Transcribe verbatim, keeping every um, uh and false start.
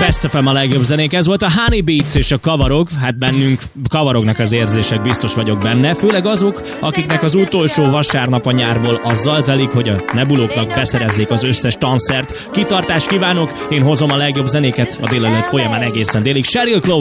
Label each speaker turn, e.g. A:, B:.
A: Best ef em a legjobb zenék, ez volt a Honey Beats és a kavarok, hát bennünk kavarognak az érzések, biztos vagyok benne, főleg azok, akiknek az utolsó vasárnap a nyárból azzal telik, hogy a nebulóknak beszerezzék az összes tanszert. Kitartást kívánok, én hozom a legjobb zenéket a délelőtt folyamán egészen délig. Sheryl Crow